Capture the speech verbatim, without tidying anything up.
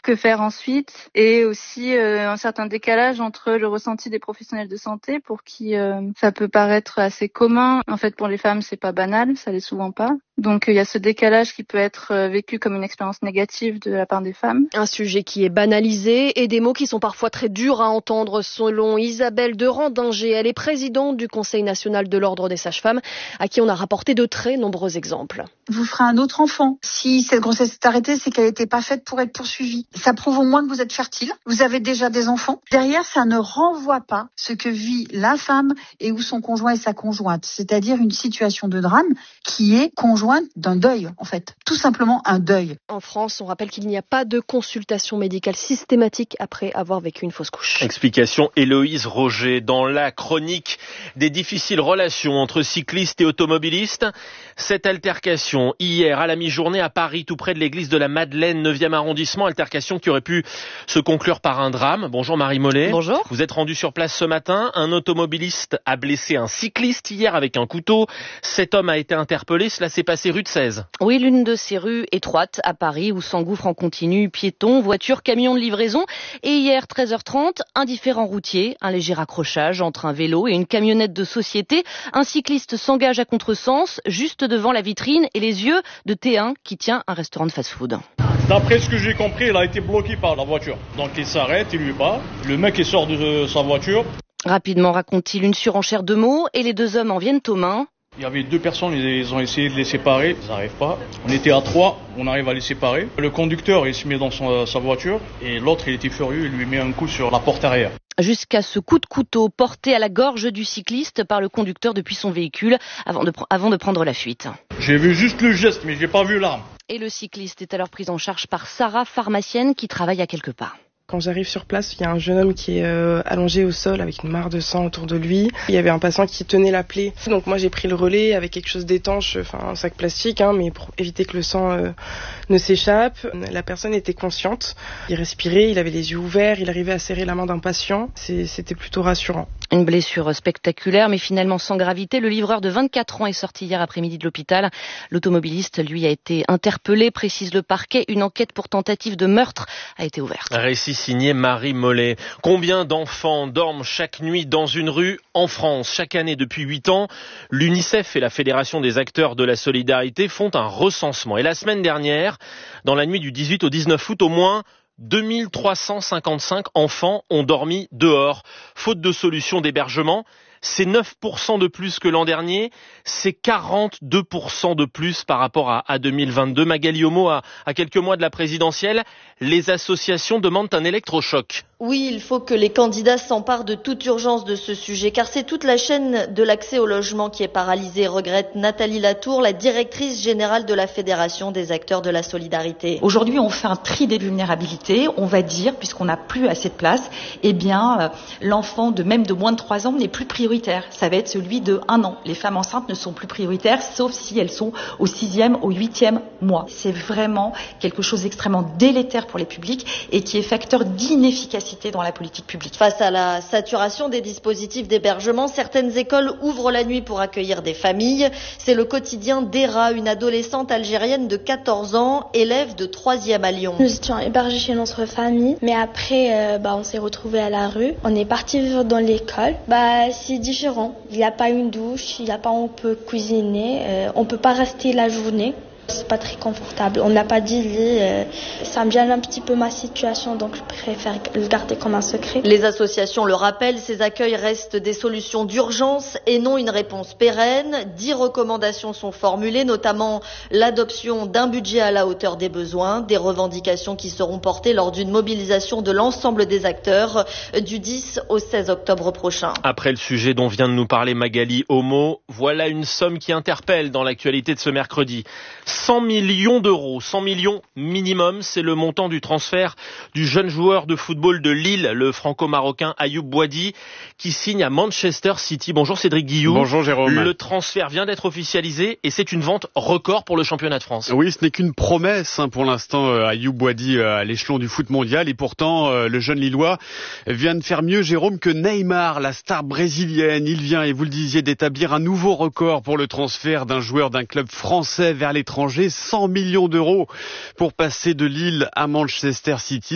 que faire ensuite, et aussi euh, un certain décalage entre le ressenti des professionnels de santé pour qui euh, ça peut paraître assez commun. En fait, pour les femmes, c'est pas banal, ça l'est souvent pas. Donc il y a ce décalage qui peut être vécu comme une expérience négative de la part des femmes. Un sujet qui est banalisé et des mots qui sont parfois très durs à entendre selon Isabelle de Randinger. Elle est présidente du Conseil national de l'Ordre des sages-femmes à qui on a rapporté de très nombreux exemples. Vous ferez un autre enfant. Si cette grossesse est arrêtée, c'est qu'elle n'était pas faite pour être poursuivie. Ça prouve au moins que vous êtes fertile. Vous avez déjà des enfants. Derrière, ça ne renvoie pas ce que vit la femme et où son conjoint et sa conjointe. C'est-à-dire une situation de drame qui est conjointe d'un deuil, en fait. Tout simplement un deuil. En France, on rappelle qu'il n'y a pas de consultation médicale systématique après avoir vécu une fausse couche. Explication Héloïse Roger dans la chronique des difficiles relations entre cyclistes et automobilistes. Cette altercation hier à la mi-journée à Paris, tout près de l'église de la Madeleine, neuvième arrondissement, altercation qui aurait pu se conclure par un drame. Bonjour Marie Mollet. Bonjour. Vous êtes rendu sur place ce matin. Un automobiliste a blessé un cycliste hier avec un couteau. Cet homme a été interpellé. Cela s'est passé rue de seize. Oui, l'une de ces rues étroites à Paris où s'engouffrent en continu piétons, voitures, camions de livraison. Et hier, treize heures trente, un différend routier, un léger accrochage entre un vélo et une camionnette de société. Un cycliste s'engage à contresens, juste devant la vitrine et les yeux de T un qui tient un restaurant de fast-food. D'après ce que j'ai compris, il a été bloqué par la voiture. Donc il s'arrête, il lui bat. Le mec il sort de sa voiture. Rapidement, raconte-t-il, une surenchère de mots et les deux hommes en viennent aux mains. Il y avait deux personnes, ils ont essayé de les séparer, ils n'arrivent pas. On était à trois, on arrive à les séparer. Le conducteur, il se met dans son, sa voiture et l'autre, il était furieux, il lui met un coup sur la porte arrière. Jusqu'à ce coup de couteau porté à la gorge du cycliste par le conducteur depuis son véhicule avant de, avant de prendre la fuite. J'ai vu juste le geste, mais j'ai pas vu l'arme. Et le cycliste est alors pris en charge par Sarah, pharmacienne, qui travaille à quelques pas. Quand j'arrive sur place, il y a un jeune homme qui est euh, allongé au sol avec une mare de sang autour de lui. Il y avait un patient qui tenait la plaie. Donc moi j'ai pris le relais avec quelque chose d'étanche, enfin un sac plastique, hein, mais pour éviter que le sang euh, ne s'échappe. La personne était consciente, il respirait, il avait les yeux ouverts, il arrivait à serrer la main d'un patient. C'est, c'était plutôt rassurant. Une blessure spectaculaire, mais finalement sans gravité. Le livreur de vingt-quatre ans est sorti hier après-midi de l'hôpital. L'automobiliste, lui, a été interpellé, précise le parquet. Une enquête pour tentative de meurtre a été ouverte. Récit signé Marie Mollet. Combien d'enfants dorment chaque nuit dans une rue en France? Chaque année depuis huit ans, l'UNICEF et la Fédération des acteurs de la solidarité font un recensement. Et la semaine dernière, dans la nuit du dix-huit au dix-neuf août, au moins deux mille trois cent cinquante-cinq enfants ont dormi dehors. Faute de solution d'hébergement, c'est neuf pour cent de plus que l'an dernier, c'est quarante-deux pour cent de plus par rapport à, à deux mille vingt-deux. Magali Homo, à, à quelques mois de la présidentielle, les associations demandent un électrochoc. Oui, il faut que les candidats s'emparent de toute urgence de ce sujet, car c'est toute la chaîne de l'accès au logement qui est paralysée, regrette Nathalie Latour, la directrice générale de la Fédération des acteurs de la solidarité. Aujourd'hui, on fait un tri des vulnérabilités. On va dire, puisqu'on n'a plus assez de place, eh bien, euh, l'enfant de même de moins de trois ans n'est plus prioritaire. Ça va être celui de un an. Les femmes enceintes ne sont plus prioritaires, sauf si elles sont au sixième, au huitième mois. C'est vraiment quelque chose d'extrêmement délétère pour les publics et qui est facteur d'inefficacité dans la politique publique. Face à la saturation des dispositifs d'hébergement, certaines écoles ouvrent la nuit pour accueillir des familles. C'est le quotidien d'Era, une adolescente algérienne de quatorze ans, élève de troisième à Lyon. Nous étions hébergés chez notre famille, mais après, euh, bah, on s'est retrouvés à la rue. On est parti vivre dans l'école. Bah, c'est différent. Il n'y a pas une douche, il n'y a pas on peut cuisiner, euh, on peut pas rester la journée. C'est pas très confortable. On n'a pas dit lit. Euh, ça me gêne un petit peu ma situation, donc je préfère le garder comme un secret. Les associations le rappellent, ces accueils restent des solutions d'urgence et non une réponse pérenne. Dix recommandations sont formulées, notamment l'adoption d'un budget à la hauteur des besoins, des revendications qui seront portées lors d'une mobilisation de l'ensemble des acteurs du dix au seize octobre prochain. Après le sujet dont vient de nous parler Magali Homo, voilà une somme qui interpelle dans l'actualité de ce mercredi. cent millions d'euros, cent millions minimum, c'est le montant du transfert du jeune joueur de football de Lille, le franco-marocain Ayoub Boadi, qui signe à Manchester City. Bonjour Cédric Guillou. Bonjour Jérôme. Le transfert vient d'être officialisé et c'est une vente record pour le championnat de France. Oui, ce n'est qu'une promesse hein, pour l'instant, euh, Ayoub Boadi euh, à l'échelon du foot mondial. Et pourtant, euh, le jeune Lillois vient de faire mieux, Jérôme, que Neymar, la star brésilienne. Il vient, et vous le disiez, d'établir un nouveau record pour le transfert d'un joueur d'un club français vers l'étranger. cent millions d'euros pour passer de Lille à Manchester City.